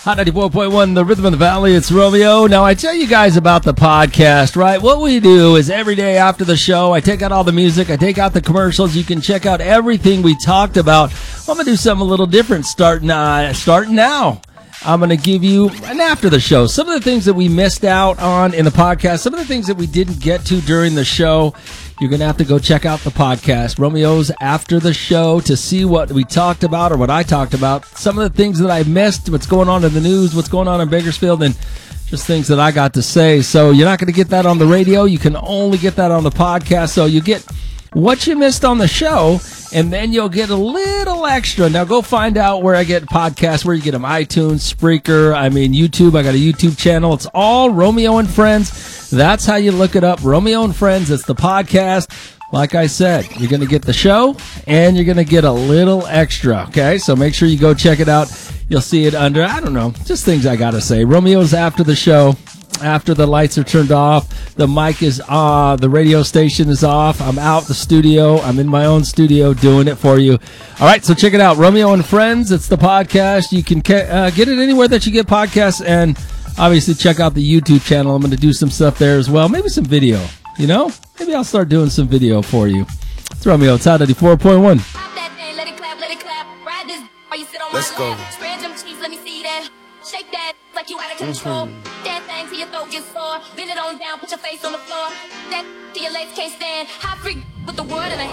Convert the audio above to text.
Hot 94.1, the Rhythm of the Valley. It's Romeo. Now, I tell you guys about the podcast, right? What we do is every day after the show, I take out all the music, I take out the commercials. You can check out everything we talked about. I'm going to do something a little different starting now. I'm going to give you an after the show. Some of the things that we missed out on in the podcast, some of the things that we didn't get to during the show, you're going to have to go check out the podcast, Romeo's After the Show, to see what we talked about or what I talked about. Some of the things that I missed, what's going on in the news, what's going on in Bakersfield, and just things that I got to say. So you're not going to get that on the radio. You can only get that on the podcast. So you get what you missed on the show, and then you'll get a little extra. Now go find out where I get podcasts, where you get them, iTunes, Spreaker, YouTube. I got a YouTube channel. It's all Romeo and Friends. That's how you look it up, Romeo and Friends. It's the podcast. Like I said, you're going to get the show, and you're going to get a little extra, okay? So make sure you go check it out. You'll see it under, just things I got to say. Romeo's After the Show. After the lights are turned off, the mic is the radio station is off. I'm out the studio. I'm in my own studio doing it for you. All right, so check it out. Romeo and Friends. It's the podcast. You can get it anywhere that you get podcasts, and obviously check out the YouTube channel. I'm going to do some stuff there as well. Maybe some video, Maybe I'll start doing some video for you. It's Romeo. It's Hot 94.1. Let's go. Shake that like you out of control. That thing till your throat gets sore. Bend it on down, put your face on the floor. That till your legs can't stand. Hot freak with the word in a